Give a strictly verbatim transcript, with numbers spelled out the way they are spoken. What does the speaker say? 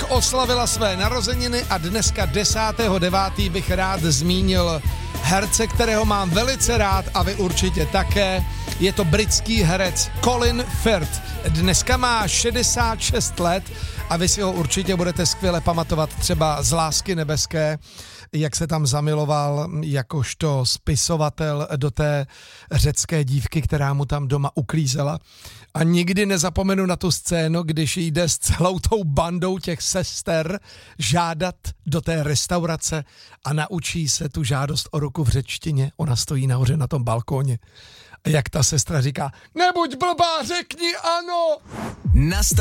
oslavila své narozeniny a dneska desátého devátého bych rád zmínil herce, kterého mám velice rád a vy určitě také. Je to britský herec Colin Firth. Dneska má šedesát šest let a vy si ho určitě budete skvěle pamatovat třeba z Lásky nebeské, jak se tam zamiloval jakožto spisovatel do té řecké dívky, která mu tam doma uklízela. A nikdy nezapomenu na tu scénu, když jde s celou tou bandou těch sester žádat do té restaurace a naučí se tu žádost o ruku v řečtině. Ona stojí nahoře na tom balkóně. A jak ta sestra říká, nebuď blbá, řekni ano!